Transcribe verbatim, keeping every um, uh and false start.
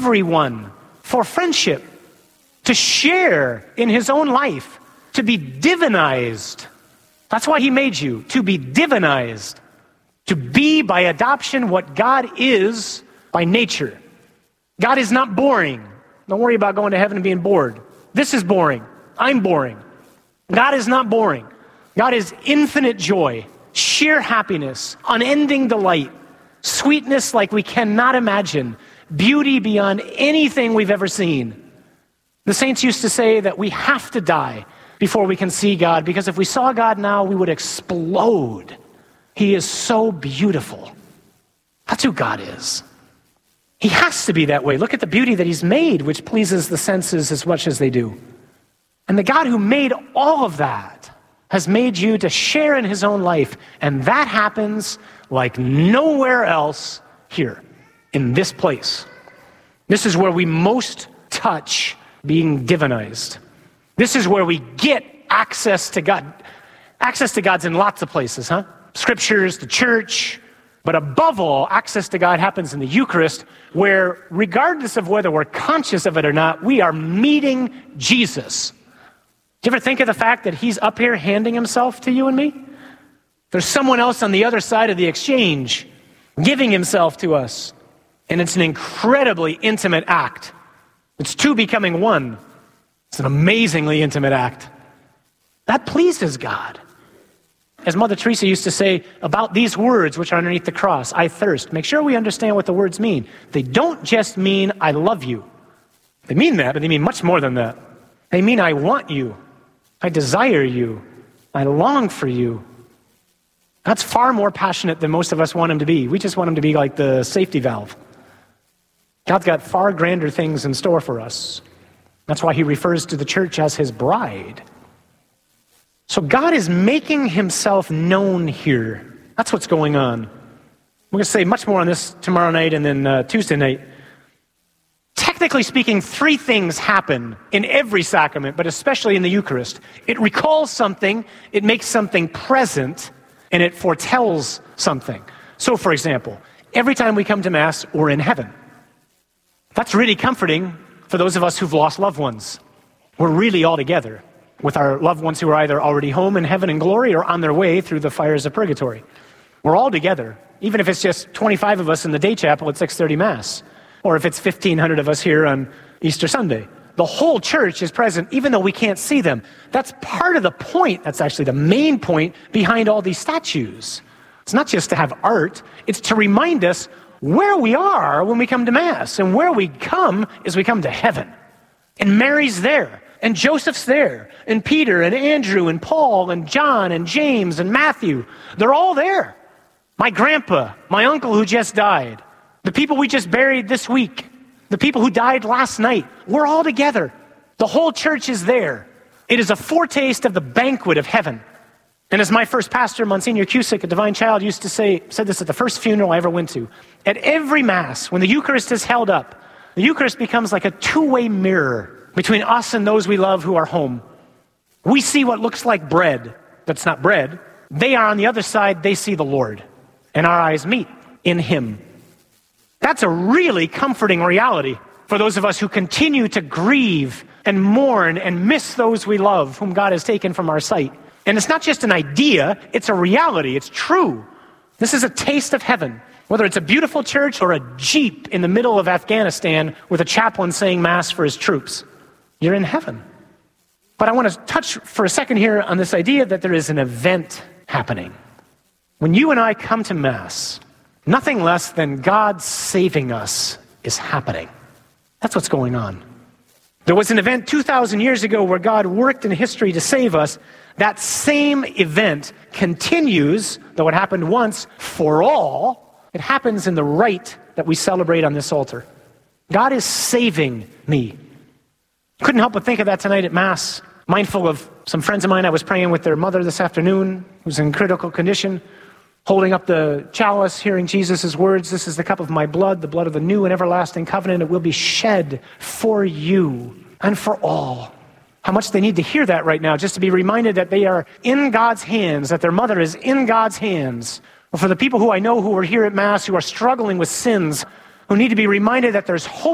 everyone for friendship, to share in his own life, to be divinized. That's why he made you, to be divinized, to be by adoption what God is by nature. God is not boring. Don't worry about going to heaven and being bored. This is boring. I'm boring. God is not boring. God is infinite joy, sheer happiness, unending delight, sweetness like we cannot imagine, beauty beyond anything we've ever seen. The saints used to say that we have to die before we can see God, because if we saw God now, we would explode. He is so beautiful. That's who God is. He has to be that way. Look at the beauty that he's made, which pleases the senses as much as they do. And the God who made all of that has made you to share in his own life. And that happens like nowhere else here, in this place. This is where we most touch being divinized. This is where we get access to God. Access to God's in lots of places, huh? Scriptures, the church. But above all, access to God happens in the Eucharist, where regardless of whether we're conscious of it or not, we are meeting Jesus. Do you ever think of the fact that he's up here handing himself to you and me? There's someone else on the other side of the exchange giving himself to us. And it's an incredibly intimate act. It's two becoming one. It's an amazingly intimate act. That pleases God. As Mother Teresa used to say about these words which are underneath the cross, I thirst. Make sure we understand what the words mean. They don't just mean I love you. They mean that, but they mean much more than that. They mean I want you. I desire you. I long for you. That's far more passionate than most of us want him to be. We just want him to be like the safety valve. God's got far grander things in store for us. That's why he refers to the church as his bride. So God is making himself known here. That's what's going on. We're going to say much more on this tomorrow night and then uh, Tuesday night. Technically speaking, three things happen in every sacrament, but especially in the Eucharist. It recalls something, it makes something present, and it foretells something. So, for example, every time we come to Mass, we're in heaven. That's really comforting for those of us who've lost loved ones. We're really all together with our loved ones who are either already home in heaven and glory or on their way through the fires of purgatory. We're all together, even if it's just twenty-five of us in the day chapel at six thirty Mass, or if it's fifteen hundred of us here on Easter Sunday. The whole church is present, even though we can't see them. That's part of the point. That's actually the main point behind all these statues. It's not just to have art. It's to remind us where we are when we come to Mass. And where we come is we come to heaven. And Mary's there. And Joseph's there, and Peter, and Andrew, and Paul, and John, and James, and Matthew. They're all there. My grandpa, my uncle who just died, the people we just buried this week, the people who died last night, we're all together. The whole church is there. It is a foretaste of the banquet of heaven. And as my first pastor, Monsignor Cusick, a divine child, used to say, said this at the first funeral I ever went to, at every Mass, when the Eucharist is held up, the Eucharist becomes like a two-way mirror between us and those we love who are home. We see what looks like bread. That's not bread. They are on the other side. They see the Lord. And our eyes meet in him. That's a really comforting reality for those of us who continue to grieve and mourn and miss those we love whom God has taken from our sight. And it's not just an idea. It's a reality. It's true. This is a taste of heaven. Whether it's a beautiful church or a jeep in the middle of Afghanistan with a chaplain saying Mass for his troops. You're in heaven. But I want to touch for a second here on this idea that there is an event happening. When you and I come to Mass, nothing less than God saving us is happening. That's what's going on. There was an event two thousand years ago where God worked in history to save us. That same event continues, though it happened once for all. It happens in the rite that we celebrate on this altar. God is saving me. Couldn't help but think of that tonight at Mass. Mindful of some friends of mine I was praying with their mother this afternoon, who's in critical condition, holding up the chalice, hearing Jesus' words, "This is the cup of my blood, the blood of the new and everlasting covenant. It will be shed for you and for all." How much they need to hear that right now, just to be reminded that they are in God's hands, that their mother is in God's hands. Or for the people who I know who are here at Mass who are struggling with sins, who need to be reminded that there's hope